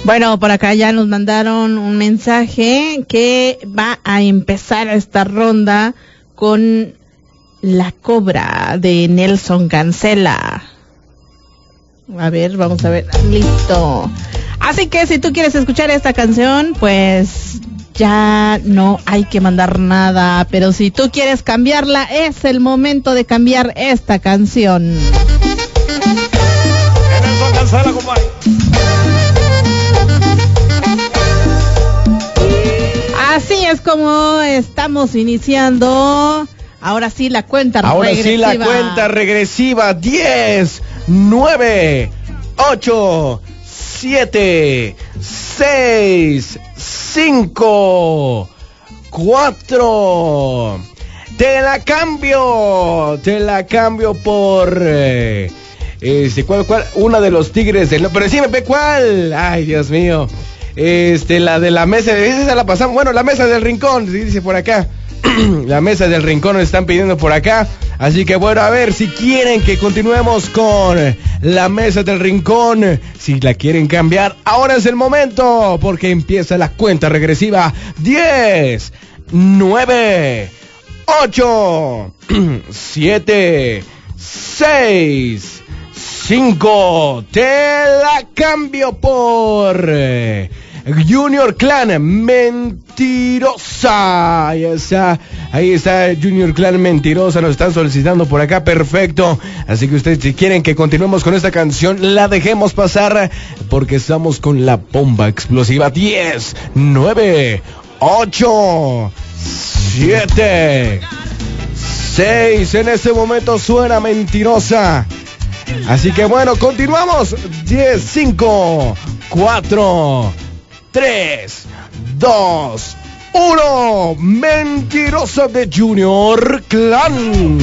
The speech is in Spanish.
Bueno, por acá ya nos mandaron un mensaje que va a empezar esta ronda con La Cobra de Nelson Cancela. A ver, vamos a ver. Listo. Así que si tú quieres escuchar esta canción, pues ya no hay que mandar nada. Pero si tú quieres cambiarla, es el momento de cambiar esta canción. Nelson Cancela, compadre. Así es como estamos iniciando. Ahora sí la cuenta regresiva. Ahora sí la cuenta regresiva. 10, 9, 8, 7, 6, 5, 4. Te la cambio por ¿cuál? Una de los Tigres del... Pero decime, ¿cuál? Ay, Dios mío. La de la mesa, esa la pasamos. Bueno, la mesa del rincón, dice por acá. La mesa del rincón nos están pidiendo por acá. Así que bueno, a ver si quieren que continuemos con la mesa del rincón. Si la quieren cambiar, ahora es el momento, porque empieza la cuenta regresiva. 10, 9, 8, 7, 6, 5. Te la cambio por Junior Clan Mentirosa. Ahí está Junior Clan Mentirosa. Nos están solicitando por acá. Perfecto. Así que ustedes, si quieren que continuemos con esta canción, la dejemos pasar, porque estamos con la bomba explosiva. 10, 9, 8, 7, 6. En este momento suena Mentirosa. Así que bueno, continuamos. 10, 5, 4, 3, 2, 1. Mentirosa de Junior Clan.